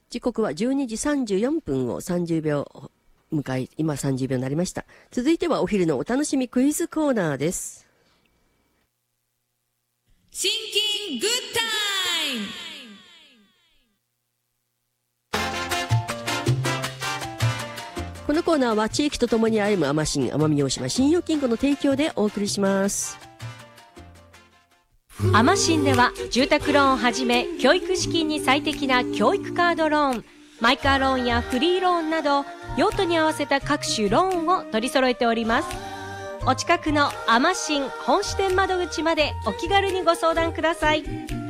時刻は12時34分を30秒迎え、今30秒になりました。続いてはお昼のお楽しみクイズコーナーです。 シンキングッタイム。 このコーナーは地域とともに歩む奄美奄美大島信用金庫の提供でお送りします。 アマシンでは住宅ローンをはじめ教育資金に最適な教育カードローン、マイカーローンやフリーローンなど用途に合わせた各種ローンを取り揃えております。お近くのアマシン本支店窓口までお気軽にご相談ください。